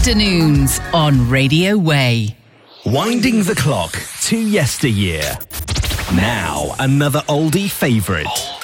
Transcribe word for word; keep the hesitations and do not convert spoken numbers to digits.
Afternoons on Radio Way. Winding the clock to yesteryear. Now, another oldie favourite.